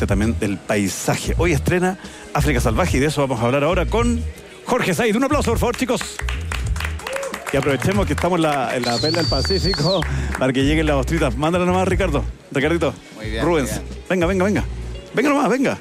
parte también del paisaje. Hoy estrena África Salvaje y de eso vamos a hablar ahora con Jorge Said. Un aplauso, por favor, chicos. Y aprovechemos que estamos en la perla del Pacífico para que lleguen las ostritas. Mándala nomás, Ricardo. Ricardito. Muy bien. Rubens. Muy bien. Venga. Venga nomás, venga.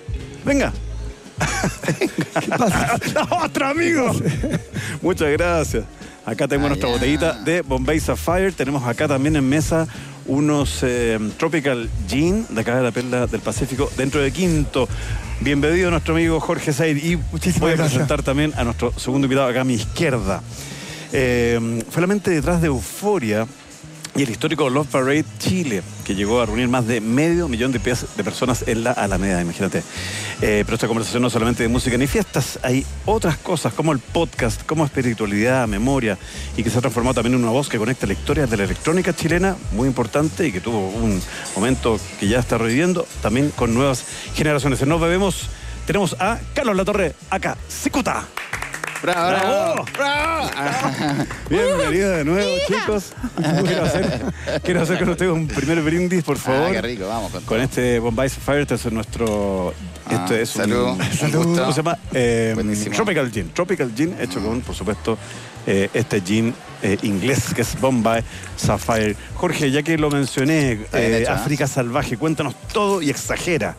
¿Qué pasa? ¡Otro amigo! Muchas gracias. Acá tenemos nuestra botellita de Bombay Sapphire. Tenemos acá también en mesa unos Tropical Gin de acá de la perla del Pacífico dentro de Quinto. Bienvenido nuestro amigo Jorge Said. Y voy a presentar también a nuestro segundo invitado acá a mi izquierda. Fue la mente detrás de Euforia y el histórico Love Parade Chile, que llegó a reunir más de 500,000 de personas en la Alameda, imagínate. Pero esta conversación no es solamente de música ni fiestas, hay otras cosas como el podcast, como espiritualidad, memoria, y que se ha transformado también en una voz que conecta la historia de la electrónica chilena, muy importante, y que tuvo un momento que ya está reviviendo, también con nuevas generaciones. En Nos Bebemos tenemos a Carlos Latorre, acá, Cicuta. ¡Bravo! Bienvenido de nuevo, chicos. Quiero hacer con ustedes un primer brindis, por favor. Qué rico, vamos con este Bombay Sapphire. Este es nuestro... Este es salud. ¿Cómo se llama? Buenísimo. Tropical Gin, hecho con, por supuesto, este gin inglés, que es Bombay Sapphire. Jorge, ya que lo mencioné, África Salvaje, cuéntanos todo y exagera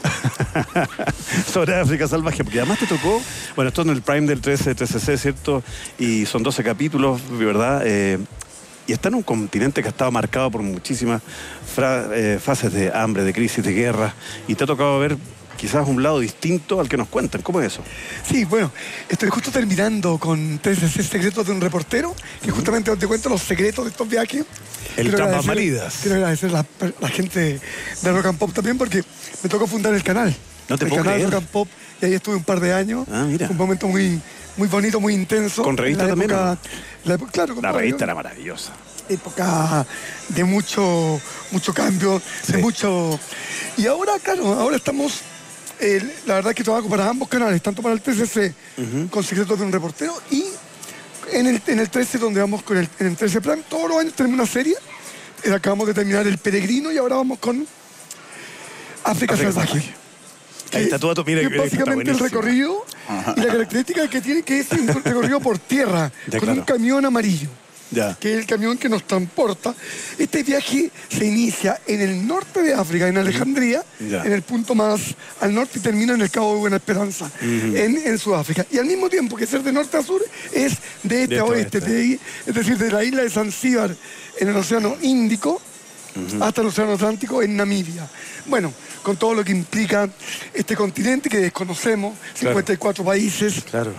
sobre África Salvaje, porque además te tocó, bueno, esto en el Prime del 13C, ¿cierto? Y son 12 capítulos, ¿verdad? Y está en un continente que ha estado marcado por muchísimas fases de hambre, de crisis, de guerra, y te ha tocado ver quizás un lado distinto al que nos cuentan. ¿Cómo es eso? Sí, bueno, estoy justo terminando con 13C Secretos de un Reportero, que justamente te cuento los secretos de estos viajes. El Tramamaridas. Quiero agradecer a la gente de Rock and Pop también, porque me tocó fundar el canal. No te el puedo canal creer. Rock and Pop, y ahí estuve un par de años. Ah, mira. Fue un momento muy bonito, muy intenso. ¿Con revista también? Claro, con la radio. revista era maravillosa. Época de mucho cambio, Sí. de mucho... Y ahora, claro, ahora estamos... la verdad es que trabajo para ambos canales, tanto para el 13C con Secretos de un Reportero y en el 13, donde vamos con en el 13 Plan. Todos los años tenemos una serie. Acabamos de terminar El Peregrino y ahora vamos con África Salvaje. Ahí está todo, mira, que básicamente el recorrido y la característica que tiene, que es un recorrido por tierra, Ya, con claro. un camión amarillo. Ya. Que es el camión que nos transporta. Este viaje se inicia en el norte de África, en Alejandría, Ya. en el punto más al norte, y termina en el Cabo de Buena Esperanza, en Sudáfrica. Y al mismo tiempo que ser de norte a sur, es de este a oeste. Es decir, de la isla de Zanzíbar, en el Océano Índico, hasta el Océano Atlántico, en Namibia. Bueno, con todo lo que implica este continente que desconocemos, 54 países. Claro.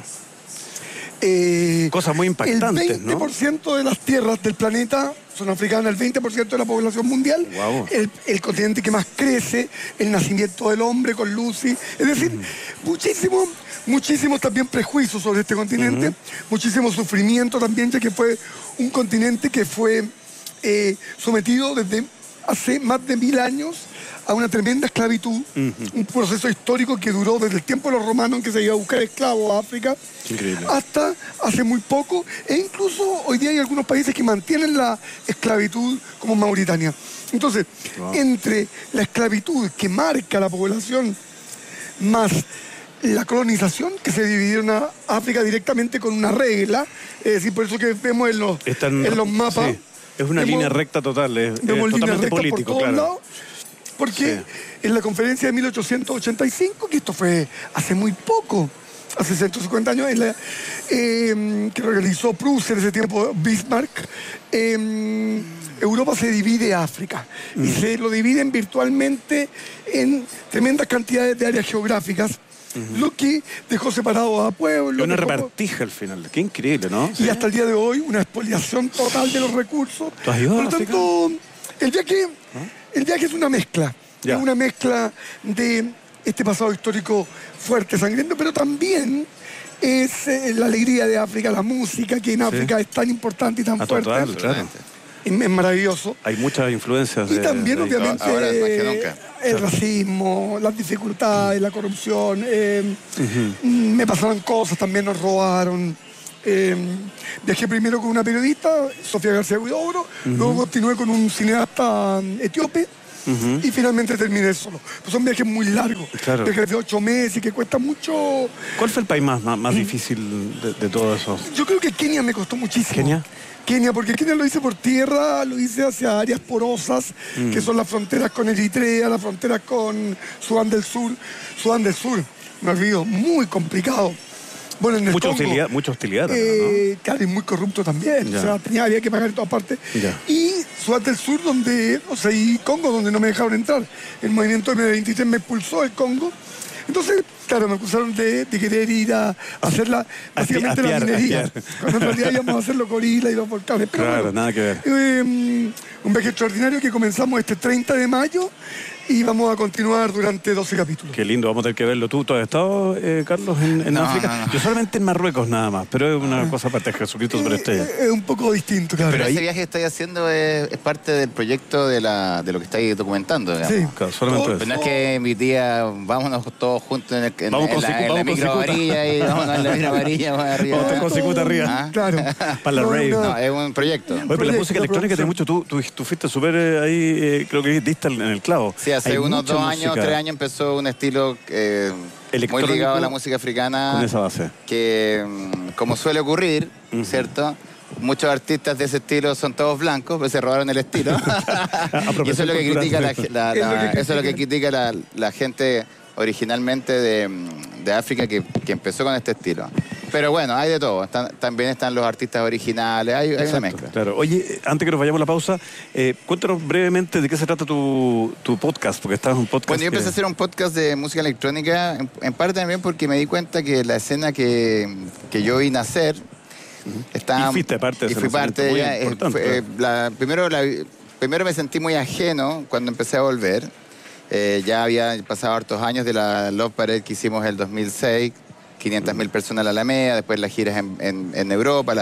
Cosas muy impactantes, el 20% de las tierras del planeta son africanas, el 20% de la población mundial. Wow. El continente que más crece, el nacimiento del hombre con Lucy. Es decir, muchísimos también prejuicios sobre este continente, muchísimo sufrimiento también, ya que fue un continente que fue sometido desde hace más de 1000 años a una tremenda esclavitud, un proceso histórico que duró desde el tiempo de los romanos, en que se iba a buscar esclavos a África, Increíble. hasta hace muy poco, e incluso hoy día hay algunos países que mantienen la esclavitud, como Mauritania. Entonces, entre la esclavitud que marca la población más la colonización, que se dividieron a África directamente con una regla, es decir, por eso que vemos en los mapas. Sí. Es una línea recta total, es totalmente político, claro. Lados, porque en la conferencia de 1885, que esto fue hace muy poco, hace 150 años, que realizó Prusia en ese tiempo, Bismarck, Europa se divide a África y se lo dividen virtualmente en tremendas cantidades de áreas geográficas, lo que dejó separados a pueblos. Una repartija al final. Qué increíble, ¿no? Y hasta el día de hoy, una expoliación total de los recursos. ¿Tú has ido a Por lo África? tanto, el viaje es una mezcla. Ya. Es una mezcla de este pasado histórico fuerte, sangriento, pero también es la alegría de África, la música, que en África es tan importante y tan fuerte. Total, claro. Es maravilloso. Hay muchas influencias. Y también, obviamente, ahora es más que nunca. el racismo, las dificultades, la corrupción. Me pasaron cosas, también nos robaron. Viajé primero con una periodista, Sofía García Huidobro, luego continué con un cineasta etíope, y finalmente terminé solo. Pues son viajes muy largos, Claro. viajes de 8 meses que cuesta mucho. ¿Cuál fue el país más difícil de todos esos? Yo creo que Kenia me costó muchísimo. ¿Kenia? Kenia, porque Kenia lo hice por tierra, lo hice hacia áreas porosas, que son las fronteras con Eritrea, las fronteras con Sudán del Sur. Sudán del Sur, me olvido, muy complicado. Bueno, en el Mucha Congo, hostilidad también, ¿no? claro, y muy corrupto también. Ya. O sea, había que pagar en todas partes. Ya. Y Sudán del Sur, y Congo, donde no me dejaron entrar. El movimiento M23 me expulsó el Congo. Entonces, claro, me acusaron de querer ir a hacer básicamente la minería. Cuando en realidad íbamos a hacer los gorilas y los volcanes. Pero Claro, bueno, nada que ver. un viaje extraordinario que comenzamos este 30 de mayo y vamos a continuar durante 12 capítulos. Qué lindo, vamos a tener que verlo. ¿Tú has estado, Carlos, en No, África? no. Yo solamente en Marruecos nada más, pero es una cosa aparte de Jesucristo Superestrella. Es un poco distinto, claro. Pero ahí- ese viaje que estáis haciendo es parte del proyecto de lo que estáis documentando, digamos. Sí. Claro, solamente Todo- eso. Pero no es que mi tía, vámonos todos juntos en Vamos con la vamos con micro cicuta. varilla y vámonos en la micro varilla vamos arriba. Vamos con cicuta arriba. Ah. Claro. Para la No, rave. No, es un proyecto. Oye, pero la proyecto, música electrónica tiene mucho. Tú fuiste súper ahí, creo que diste en el clavo. Sí, hace Hay unos mucha 2 años, música 3 años empezó un estilo muy Electrónico ligado a la música africana. con esa base. Que, como suele ocurrir, ¿cierto? Muchos artistas de ese estilo son todos blancos, pero se robaron el estilo. Y eso es lo que critica eso es lo que critica la gente originalmente de África que empezó con este estilo. Pero bueno, hay de todo. También están los artistas originales, hay una Exacto, mezcla. Claro. Oye, antes que nos vayamos a la pausa, cuéntanos brevemente de qué se trata tu podcast, porque estás en un podcast. Bueno, yo empecé a hacer un podcast de música electrónica, en parte también porque me di cuenta que la escena que yo vi nacer estaba... Y fuiste parte de y ese fui parte de nacimiento muy ella. importante, Primero me sentí muy ajeno cuando empecé a volver. Ya había pasado hartos años de la Love Parade que hicimos el 2006, 500.000 personas en la Alameda, después las giras en Europa,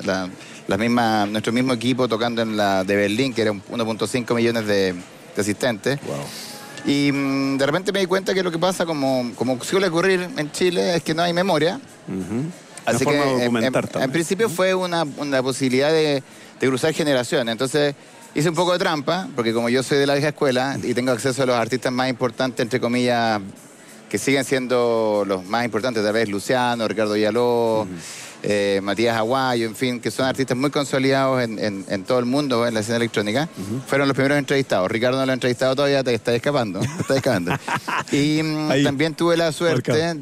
nuestro mismo equipo tocando en la de Berlín, que era 1.5 millones de asistentes. Wow. Y de repente me di cuenta que lo que pasa, como suele ocurrir en Chile, es que no hay memoria. Así Una que forma de documentar en también. principio fue una posibilidad de cruzar generaciones. Entonces hice un poco de trampa, porque como yo soy de la vieja escuela y tengo acceso a los artistas más importantes, entre comillas, que siguen siendo los más importantes, tal vez Luciano, Ricardo Villalobos, Matías Aguayo, en fin, que son artistas muy consolidados en todo el mundo, en la escena electrónica, fueron los primeros entrevistados. Ricardo no lo ha entrevistado todavía, te está escapando. Y Ahí. también tuve la suerte Marcado.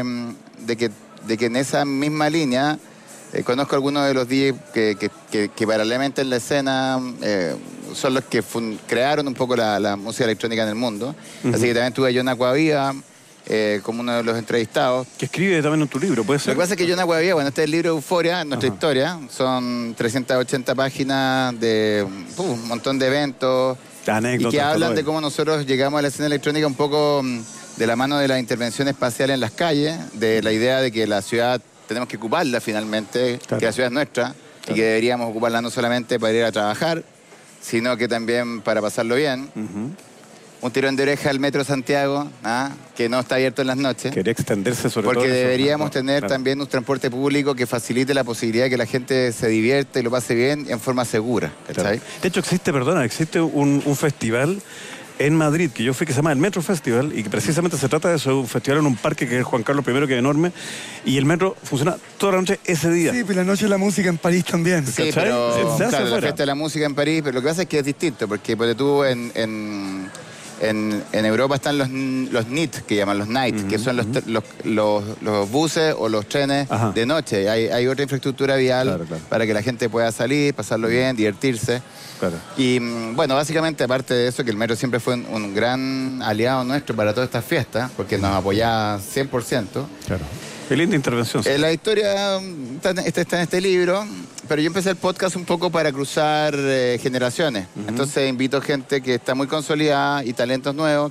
de que en esa misma línea conozco algunos de los DJs que paralelamente en la escena son los que crearon un poco la música electrónica en el mundo. Así que también tuve a John Aquaviva como uno de los entrevistados. Que escribe también en tu libro, ¿puede Lo ser? que pasa es que John Aquaviva, bueno, este es el libro Euforia, nuestra historia, son 380 páginas de un montón de eventos Anécdotas, y que hablan todo de eso. cómo nosotros llegamos a la escena electrónica un poco de la mano de la intervención espacial en las calles, de la idea de que la ciudad tenemos que ocuparla finalmente, Claro. que la ciudad es nuestra y que deberíamos ocuparla no solamente para ir a trabajar, sino que también para pasarlo bien. Un tirón de oreja al Metro Santiago, que no está abierto en las noches. Quería extenderse sobre todo. Porque eso. deberíamos Claro, tener claro. también un transporte público que facilite la posibilidad de que la gente se divierta y lo pase bien en forma segura. ¿cachai? Claro. De hecho, existe un festival en Madrid, que yo fui, que se llama el Metro Festival, y que precisamente se trata de eso, un festival en un parque que es Juan Carlos I, que es enorme, y el metro funciona toda la noche ese día. Sí, pero la noche de la música en París también. Sí, ¿Cachai? pero Se hace claro, la afuera. fiesta de la música en París, pero lo que pasa es que es distinto, porque tú en Europa están los NIT, que llaman los night, que son los buses o los trenes Ajá. de noche. Hay otra infraestructura vial Claro, claro. para que la gente pueda salir, pasarlo bien, divertirse. Claro. Y bueno, básicamente, aparte de eso, que el metro siempre fue un gran aliado nuestro para todas estas fiestas, porque nos apoyaba 100%. Claro. Qué linda intervención. La historia está en este libro, pero yo empecé el podcast un poco para cruzar generaciones. Entonces invito gente que está muy consolidada y talentos nuevos.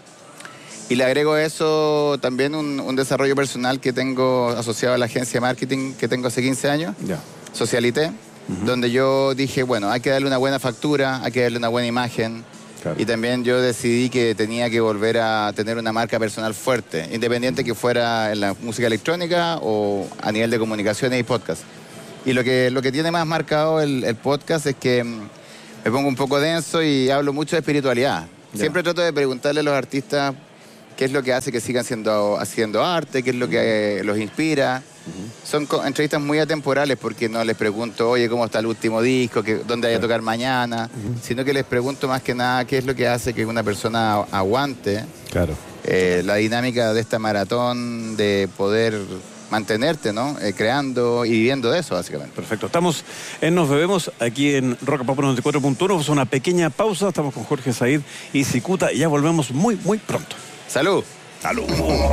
Y le agrego a eso también un desarrollo personal que tengo asociado a la agencia de marketing que tengo hace 15 años, Ya. Socialité, donde yo dije, bueno, hay que darle una buena factura, hay que darle una buena imagen. Claro. Y también yo decidí que tenía que volver a tener una marca personal fuerte, independiente que fuera en la música electrónica o a nivel de comunicaciones y podcast. Y lo que tiene más marcado el podcast es que me pongo un poco denso y hablo mucho de espiritualidad. Siempre trato de preguntarle a los artistas qué es lo que hace que sigan haciendo arte, qué es lo que los inspira. Son entrevistas muy atemporales porque no les pregunto, oye, ¿cómo está el último disco? ¿Dónde hay a tocar mañana? Sino que les pregunto más que nada qué es lo que hace que una persona aguante la dinámica de esta maratón, de poder mantenerte, ¿no? Creando y viviendo de eso, básicamente. Perfecto. Estamos en Nos Bebemos, aquí en Rock and Pop 94.1. Vamos a una pequeña pausa. Estamos con Jorge Said y Cicuta y ya volvemos muy, muy pronto. ¡Salud! ¡Salud!